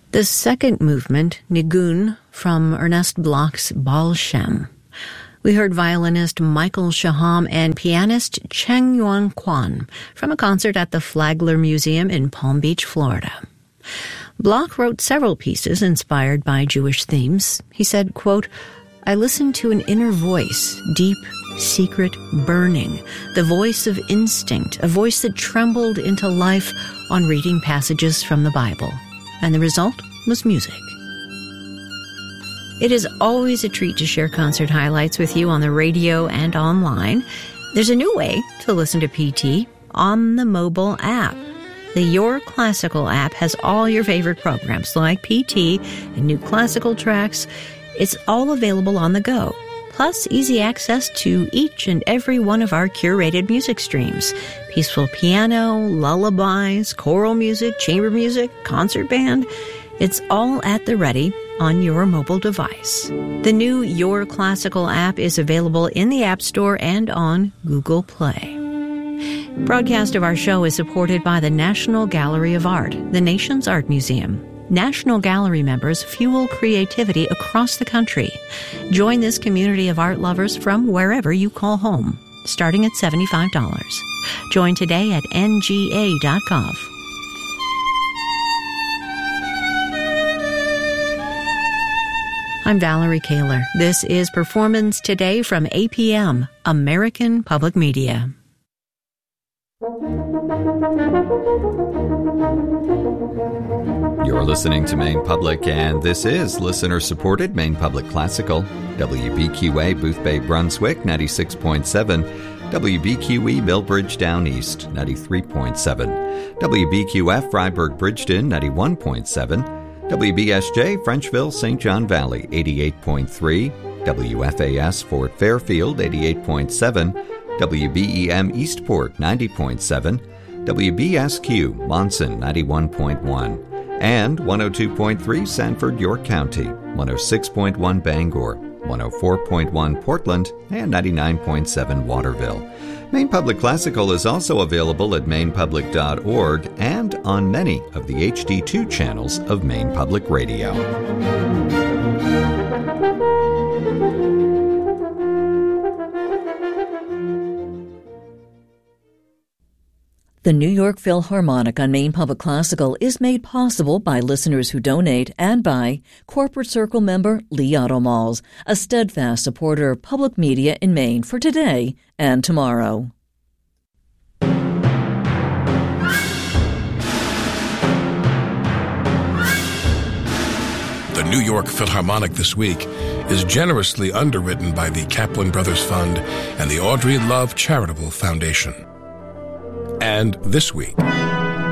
The second movement, Nigun, from Ernest Bloch's Baal Shem. We heard violinist Michael Shaham and pianist Cheng Yuan Kwan from a concert at the Flagler Museum in Palm Beach, Florida. Bloch wrote several pieces inspired by Jewish themes. He said, quote, "I listened to an inner voice, deep, secret, burning, the voice of instinct, a voice that trembled into life on reading passages from the Bible. And the result was music." It is always a treat to share concert highlights with you on the radio and online. There's a new way to listen to PT on the mobile app. The Your Classical app has all your favorite programs like PT and new classical tracks. It's all available on the go. Plus, easy access to each and every one of our curated music streams. Peaceful piano, lullabies, choral music, chamber music, concert band. It's all at the ready on your mobile device. The new Your Classical app is available in the App Store and on Google Play. Broadcast of our show is supported by the National Gallery of Art, the nation's art museum. National Gallery members fuel creativity across the country. Join this community of art lovers from wherever you call home, starting at $75. Join today at nga.gov. I'm Valerie Kaler. This is Performance Today from APM, American Public Media. You're listening to Maine Public, and this is listener-supported Maine Public Classical. WBQA Booth Bay, Brunswick, 96.7. WBQE Millbridge Down East, 93.7. WBQF Freiburg Bridgeton, 91.7. WBSJ Frenchville St. John Valley, 88.3. WFAS Fort Fairfield, 88.7. WBEM Eastport, 90.7. WBSQ Monson, 91.1. And 102.3 Sanford, York County, 106.1 Bangor, 104.1 Portland, and 99.7 Waterville. Maine Public Classical is also available at mainepublic.org and on many of the HD2 channels of Maine Public Radio. The New York Philharmonic on Maine Public Classical is made possible by listeners who donate and by Corporate Circle member Lee Otto-Malls, a steadfast supporter of public media in Maine for today and tomorrow. The New York Philharmonic this week is generously underwritten by the Kaplan Brothers Fund and the Audrey Love Charitable Foundation. And this week,